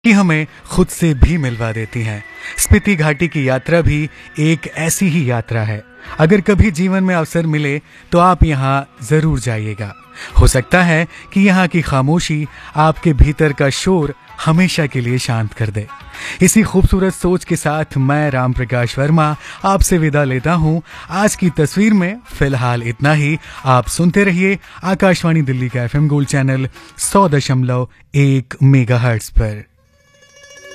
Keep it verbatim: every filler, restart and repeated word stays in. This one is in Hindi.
कि हमें खुद से भी मिलवा देती हैं। स्पीति घाटी की यात्रा भी एक ऐसी ही यात्रा है। अगर कभी जीवन में अवसर मिले तो आप यहाँ जरूर जाइएगा। हो सकता है कि यहाँ की खामोशी आपके भीतर का शोर हमेशा के लिए शांत कर दे। इसी खूबसूरत सोच के साथ मैं राम प्रकाश वर्मा आपसे विदा लेता हूँ। आज की तस्वीर में फिलहाल इतना ही। आप सुनते रहिए आकाशवाणी दिल्ली का एफएम गोल्ड चैनल सौ दशमलव एक मेगाहर्ट्ज पर।